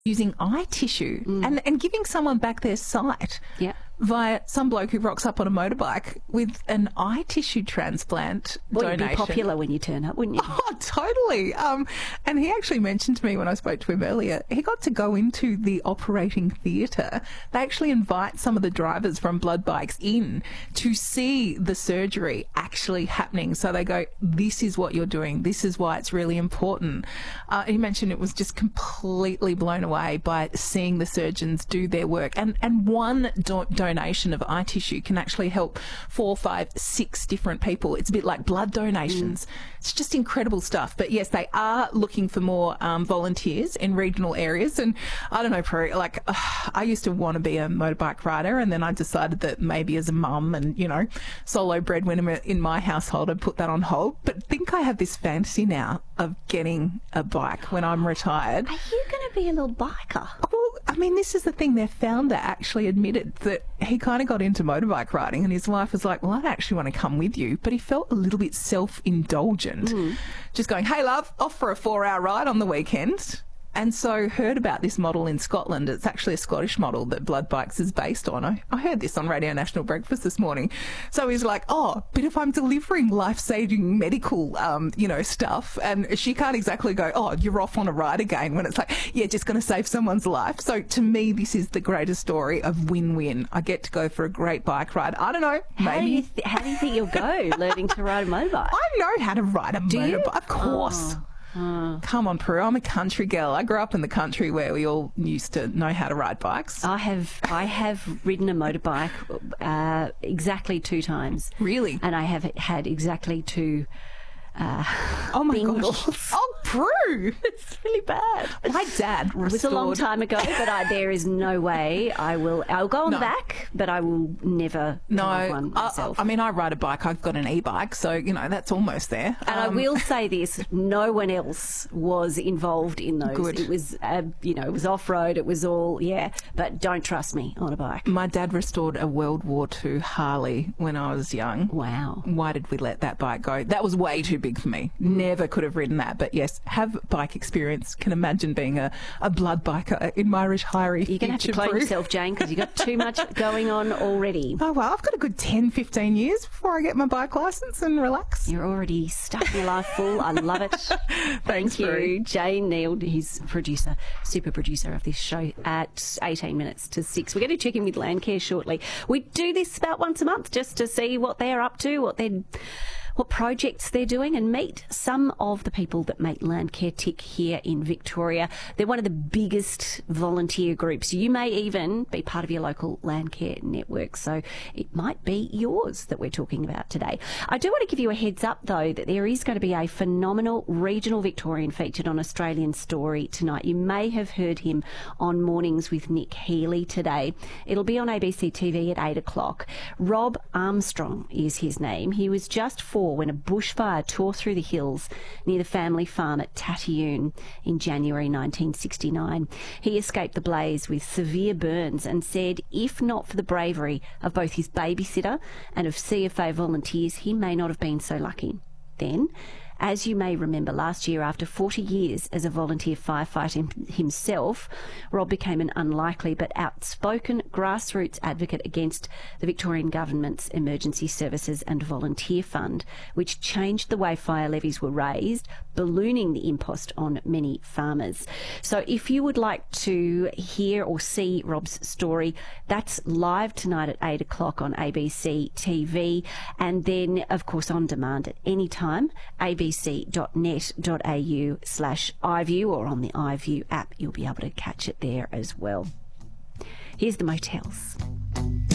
using eye tissue and giving someone back their sight via some bloke who rocks up on a motorbike with an eye tissue transplant donation. You'd be popular when you turn up, wouldn't you? Oh, totally. And he actually mentioned to me when I spoke to him earlier, he got to go into the operating theatre. They actually invite some of the drivers from Blood Bikes in to see the surgery actually happening. So they go, this is what you're doing. This is why it's really important. He mentioned it was just completely blown away by seeing the surgeons do their work. And one donation of eye tissue can actually help 4, 5, 6 different people. It's a bit like blood donations. It's just incredible stuff. But yes, they are looking for more volunteers in regional areas. And I don't know, Prue, like I used to want to be a motorbike rider, and then I decided that maybe as a mum and, you know, solo breadwinner in my household, I'd put that on hold. But I think I have this fantasy now of getting a bike when I'm retired. Are you going to be a little biker? Well, I mean, this is the thing. Their founder actually admitted that he kind of got into motorbike riding, and his wife was like, well, I actually want to come with you. But he felt a little bit self-indulgent, just going, hey, love, off for a 4-hour ride on the weekend. And so heard about this model in Scotland. It's actually a Scottish model that Blood Bikes is based on. I heard this on Radio National Breakfast this morning. So he's like, oh, but if I'm delivering life-saving medical, stuff, and she can't exactly go, oh, you're off on a ride again, when it's like, yeah, just going to save someone's life. So to me, this is the greatest story of win-win. I get to go for a great bike ride. I don't know, maybe. How do you think you'll go learning to ride a motorbike? I know how to ride a motorbike. Of course. Come on, Prue. I'm a country girl. I grew up in the country where we all used to know how to ride bikes. I have ridden a motorbike exactly 2 times. Really? And I have had exactly 2 oh my gosh. Oh, Prue. It's really bad. My dad restored... It was a long time ago, but there is no way I'll go on the back, but I will never drive one myself. I mean, I ride a bike. I've got an e-bike, so, you know, that's almost there. And I will say this, no one else was involved in those. Good. It was, it was off-road. It was all, but don't trust me on a bike. My dad restored a World War II Harley when I was young. Wow. Why did we let that bike go? That was way too big for me. Never could have ridden that. But yes, have bike experience. Can imagine being a blood biker in my retiree. You're going to have to clone yourself, Jane, because you've got too much going on already. Oh, well, I've got a good 10, 15 years before I get my bike licence and relax. You're already stuck your life full. I love it. Thanks, Thank you. Prue. Jane Neal, he's producer, super producer of this show at 18 minutes to 6. We're going to check in with Landcare shortly. We do this about once a month just to see what they're up to, what projects they're doing, and meet some of the people that make Landcare tick here in Victoria. They're one of the biggest volunteer groups. You may even be part of your local Landcare network, so it might be yours that we're talking about today. I do want to give you a heads up, though, that there is going to be a phenomenal regional Victorian featured on Australian Story tonight. You may have heard him on Mornings with Nick Healy today. It'll be on ABC TV at 8 o'clock. Rob Armstrong is his name. He was just 4 when a bushfire tore through the hills near the family farm at Tatyoon in January 1969. He escaped the blaze with severe burns and said if not for the bravery of both his babysitter and of CFA volunteers, he may not have been so lucky. Then, as you may remember, last year, after 40 years as a volunteer firefighter himself, Rob became an unlikely but outspoken grassroots advocate against the Victorian Government's Emergency Services and Volunteer Fund, which changed the way fire levies were raised, ballooning the impost on many farmers. So if you would like to hear or see Rob's story, that's live tonight at 8 o'clock on ABC TV, and then, of course, on demand at any time, abc.net.au/iView, or on the iView app. You'll be able to catch it there as well. Here's the Motels.